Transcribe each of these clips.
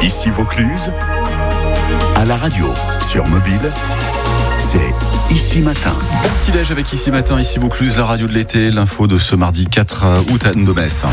Ici Vaucluse, à la radio, sur mobile, c'est Ici Matin. Bon petit-déj avec Ici Matin, Ici Vaucluse, la radio de l'été, l'info de ce mardi 4 août à Anne Domès.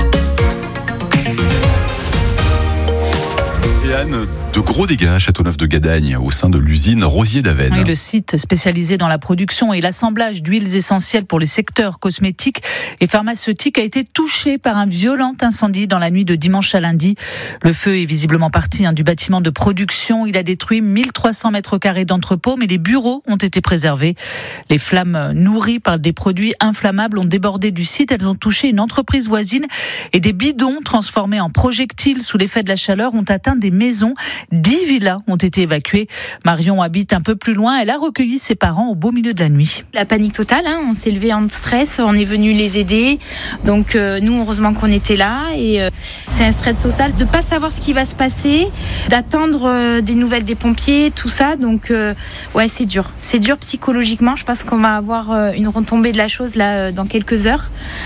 Et Anne, de gros dégâts à Châteauneuf-de-Gadagne au sein de l'usine Rosier d'Avesnes. Oui, le site spécialisé dans la production et l'assemblage d'huiles essentielles pour les secteurs cosmétiques et pharmaceutiques a été touché par un violent incendie dans la nuit de dimanche à lundi. Le feu est visiblement parti du bâtiment de production. Il a détruit 1300 mètres carrés d'entrepôt, mais les bureaux ont été préservés. Les flammes nourries par des produits inflammables ont débordé du site. Elles ont touché une entreprise voisine et des bidons transformés en projectiles sous l'effet de la chaleur ont atteint des maisons. 10 villas ont été évacuées. Marion habite un peu plus loin. Elle a recueilli ses parents au beau milieu de la nuit. La panique totale, on s'est levé en stress, on est venu les aider. Donc nous, heureusement qu'on était là. Et c'est un stress total de ne pas savoir ce qui va se passer, d'attendre des nouvelles des pompiers, tout ça. Donc ouais, c'est dur. C'est dur psychologiquement. Je pense qu'on va avoir une retombée de la chose là dans quelques heures.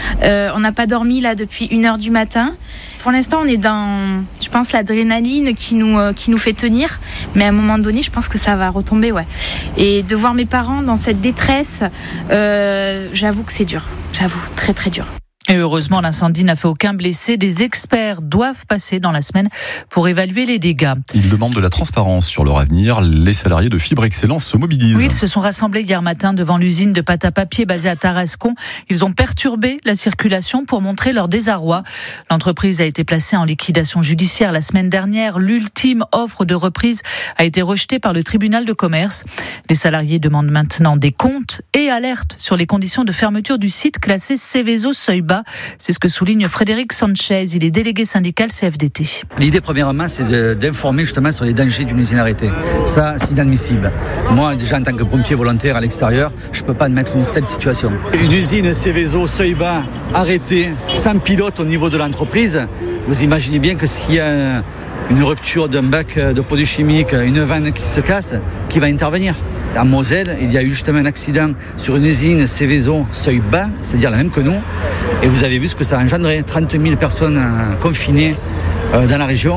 On n'a pas dormi là depuis 1h du matin. Pour l'instant, on est dans, je pense, l'adrénaline qui nous fait tenir. Mais à un moment donné, je pense que ça va retomber, ouais. Et de voir mes parents dans cette détresse, j'avoue que c'est dur. J'avoue, très très dur. Et heureusement, l'incendie n'a fait aucun blessé. Des experts doivent passer dans la semaine pour évaluer les dégâts. Ils demandent de la transparence sur leur avenir. Les salariés de Fibre Excellence se mobilisent. Oui, ils se sont rassemblés hier matin devant l'usine de pâte à papier basée à Tarascon. Ils ont perturbé la circulation pour montrer leur désarroi. L'entreprise a été placée en liquidation judiciaire la semaine dernière. L'ultime offre de reprise a été rejetée par le tribunal de commerce. Les salariés demandent maintenant des comptes et alertent sur les conditions de fermeture du site classé Seveso seuil bas. C'est ce que souligne Frédéric Sanchez, il est délégué syndical CFDT. L'idée premièrement, c'est d'informer justement sur les dangers d'une usine arrêtée. Ça, c'est inadmissible. Moi, déjà en tant que pompier volontaire à l'extérieur, je ne peux pas admettre une telle situation. Une usine Seveso seuil bas arrêtée, sans pilote au niveau de l'entreprise, vous imaginez bien que s'il y a une rupture d'un bac de produits chimiques, une vanne qui se casse, qui va intervenir? En Moselle, il y a eu justement un accident sur une usine Seveso seuil bas, c'est-à-dire la même que nous, et vous avez vu ce que ça a engendré, 30 000 personnes confinées dans la région.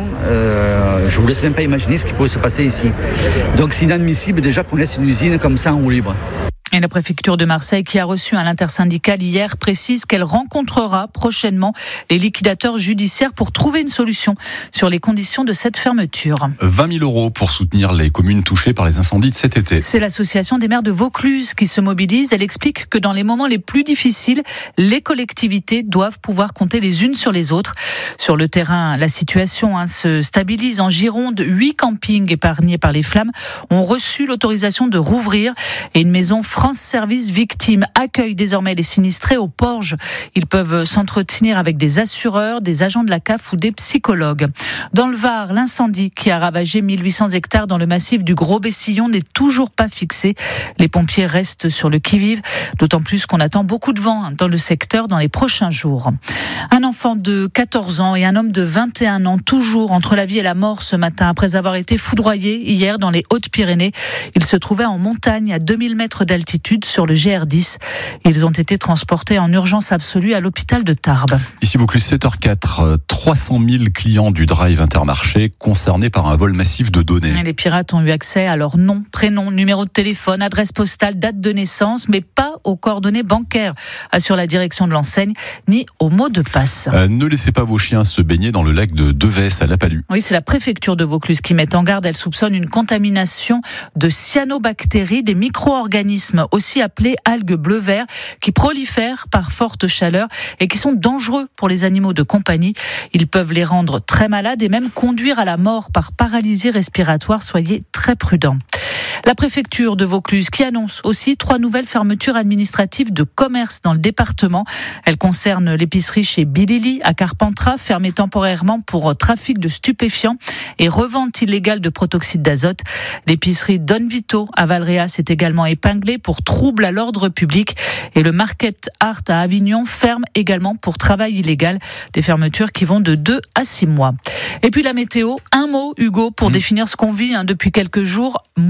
Je ne vous laisse même pas imaginer ce qui pourrait se passer ici. Donc c'est inadmissible déjà qu'on laisse une usine comme ça en roue libre. Et la préfecture de Marseille, qui a reçu un intersyndical hier, précise qu'elle rencontrera prochainement les liquidateurs judiciaires pour trouver une solution sur les conditions de cette fermeture. 20 000 € pour soutenir les communes touchées par les incendies de cet été. C'est l'association des maires de Vaucluse qui se mobilise. Elle explique que dans les moments les plus difficiles, les collectivités doivent pouvoir compter les unes sur les autres. Sur le terrain, la situation se stabilise. En Gironde, 8 campings épargnés par les flammes ont reçu l'autorisation de rouvrir et une maison France Service Victimes accueille désormais les sinistrés au Porge. Ils peuvent s'entretenir avec des assureurs, des agents de la CAF ou des psychologues. Dans le Var, l'incendie qui a ravagé 1800 hectares dans le massif du Gros-Bessillon n'est toujours pas fixé. Les pompiers restent sur le qui-vive, d'autant plus qu'on attend beaucoup de vent dans le secteur dans les prochains jours. Un enfant de 14 ans et un homme de 21 ans, toujours entre la vie et la mort ce matin, après avoir été foudroyés hier dans les Hautes-Pyrénées. Ils se trouvaient en montagne à 2000 mètres d'altitude sur le GR10. Ils ont été transportés en urgence absolue à l'hôpital de Tarbes. Ici Vaucluse, 7h04, 300 000 clients du Drive Intermarché concernés par un vol massif de données. Les pirates ont eu accès à leur nom, prénom, numéro de téléphone, adresse postale, date de naissance, mais pas aux coordonnées bancaires, assure la direction de l'enseigne, ni aux mots de passe. Ne laissez pas vos chiens se baigner dans le lac de Devès à La Palue. Oui, c'est la préfecture de Vaucluse qui met en garde. Elle soupçonne une contamination de cyanobactéries, des micro-organismes aussi appelés algues bleu-vert, qui prolifèrent par forte chaleur et qui sont dangereux pour les animaux de compagnie. Ils peuvent les rendre très malades et même conduire à la mort par paralysie respiratoire. Soyez très prudents. La préfecture de Vaucluse qui annonce aussi 3 nouvelles fermetures administratives de commerce dans le département. Elles concernent l'épicerie chez Bilili à Carpentras, fermée temporairement pour trafic de stupéfiants et revente illégale de protoxyde d'azote. L'épicerie Don Vito à Valréas est également épinglée pour trouble à l'ordre public et le Market Art à Avignon ferme également pour travail illégal. Des fermetures qui vont de 2 à 6 mois. Et puis la météo, un mot Hugo pour définir ce qu'on vit depuis quelques jours, moiteur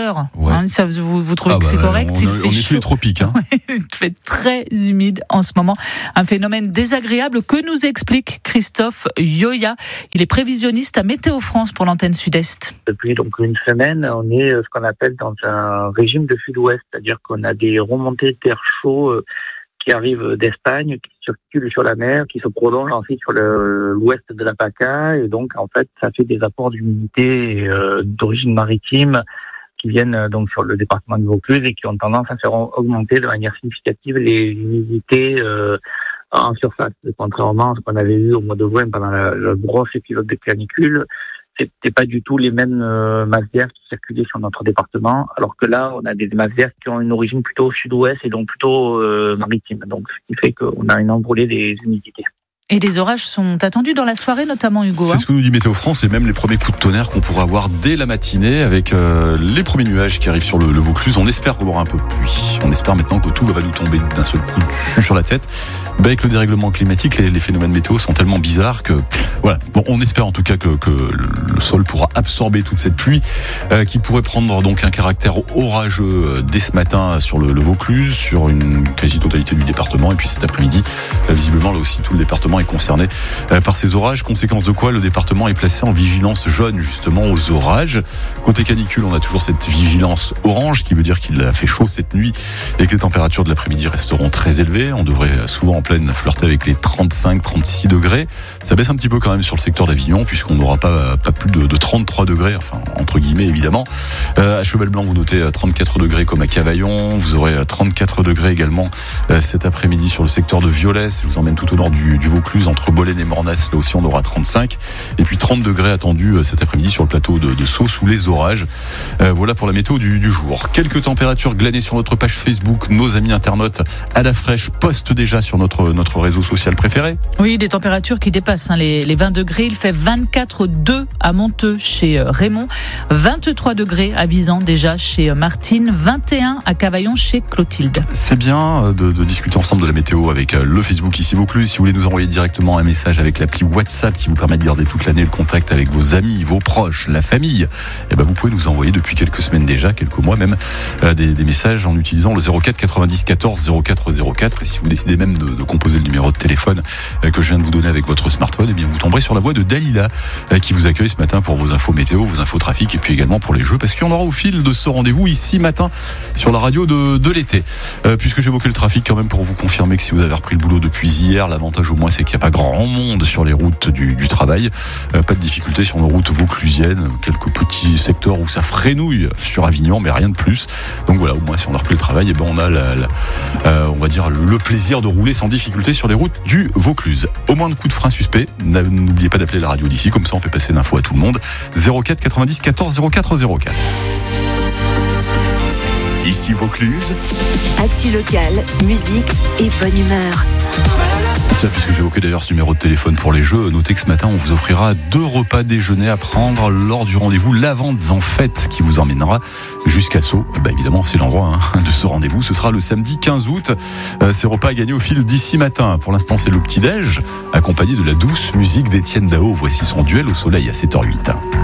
heures. Ouais. Ça, vous trouvez que c'est correct? On est sous les tropiques. Il fait très humide en ce moment. Un phénomène désagréable que nous explique Christophe Yoya. Il est prévisionniste à Météo France pour l'antenne Sud-Est. Depuis donc une semaine, on est ce qu'on appelle dans un régime de sud-ouest, c'est-à-dire qu'on a des remontées d'air chaud qui arrivent d'Espagne, qui circulent sur la mer, qui se prolongent ensuite sur l'ouest de la PACA, et donc en fait ça fait des apports d'humidité d'origine maritime qui viennent donc sur le département de Vaucluse et qui ont tendance à faire augmenter de manière significative les humidités en surface, contrairement à ce qu'on avait eu au mois de juin pendant la grosse épisode de canicule. C'était pas du tout les mêmes masses d'air qui circulaient sur notre département, alors que là, on a des masses d'air qui ont une origine plutôt sud-ouest et donc plutôt maritime. Donc, ce qui fait qu'on a une envolée des humidités. Et des orages sont attendus dans la soirée, notamment, Hugo. C'est ce que nous dit Météo France, et même les premiers coups de tonnerre qu'on pourra avoir dès la matinée avec les premiers nuages qui arrivent sur le Vaucluse. On espère qu'on aura un peu de pluie. On espère maintenant que tout va nous tomber d'un seul coup dessus sur la tête. Avec le dérèglement climatique, les phénomènes météo sont tellement bizarres que voilà. Bon, on espère en tout cas que le sol pourra absorber toute cette pluie qui pourrait prendre donc un caractère orageux dès ce matin sur le Vaucluse, sur une quasi-totalité du département, et puis cet après-midi, visiblement là aussi tout le département est concerné par ces orages, conséquence de quoi le département est placé en vigilance jaune justement aux orages. Côté canicule, on a toujours cette vigilance orange qui veut dire qu'il a fait chaud cette nuit et que les températures de l'après-midi resteront très élevées. On devrait souvent en pleine flirter avec les 35-36 degrés. Ça baisse un petit peu quand même sur le secteur d'Avignon puisqu'on n'aura pas plus de 33 degrés, enfin entre guillemets évidemment. À Cheval-Blanc, vous notez 34 degrés comme à Cavaillon. Vous aurez 34 degrés également cet après-midi sur le secteur de Violès. Je vous emmène tout au nord du Vaucluse, entre Bolène et Mornas. Là aussi, on aura 35. Et puis 30 degrés attendus cet après-midi sur le plateau de Sceaux sous les orages. Voilà pour la météo du jour. Quelques températures glanées sur notre page Facebook. Nos amis internautes à la fraîche postent déjà sur notre réseau social préféré. Oui, des températures qui dépassent les 20 degrés. Il fait 24,2 à Monteux chez Raymond, 23 degrés à Visan déjà chez Martine, 21 à Cavaillon chez Clotilde. C'est bien de discuter ensemble de la météo avec le Facebook ici Vaucluse. Si vous voulez nous envoyer directement un message avec l'appli WhatsApp qui vous permet de garder toute l'année le contact avec vos amis, vos proches, la famille, et vous pouvez nous envoyer depuis quelques semaines déjà, quelques mois même, des messages en utilisant le 04 90 14 04 04. Et si vous décidez même de composer le numéro de téléphone que je viens de vous donner avec votre smartphone, bien vous tomberez sur la voix de Dalila qui vous accueille ce matin pour vos infos météo, vos infos trafic et puis également pour les jeux, parce qu'il y en aura au fil de ce rendez-vous ici matin sur la radio de l'été. Puisque j'évoquais le trafic quand même pour vous confirmer que si vous avez repris le boulot depuis hier, l'avantage au moins c'est qu'il n'y a pas grand monde sur les routes du travail. Pas de difficulté sur nos routes vauclusiennes, quelques petits secteurs où ça frénouille sur Avignon, mais rien de plus. Donc voilà, au moins si on a repris le travail, on a on va dire le plaisir de rouler sans difficulté sur les routes du Vaucluse. Au moins de coups de frein suspect, n'oubliez pas d'appeler la radio d'ici, comme ça on fait passer l'info à tout le monde. 04 90 14 04 04. Ici Vaucluse. Actu locale, musique et bonne humeur. Tiens, puisque j'évoquais d'ailleurs ce numéro de téléphone pour les jeux, notez que ce matin on vous offrira 2 repas déjeuner à prendre lors du rendez-vous Lavandes en fête qui vous emmènera jusqu'à Sceaux. Évidemment, c'est l'envoi de ce rendez-vous. Ce sera le samedi 15 août. Ces repas à gagner au fil d'ici matin. Pour l'instant, c'est le petit-déj accompagné de la douce musique d'Étienne Dao. Voici son duel au soleil à 7h08.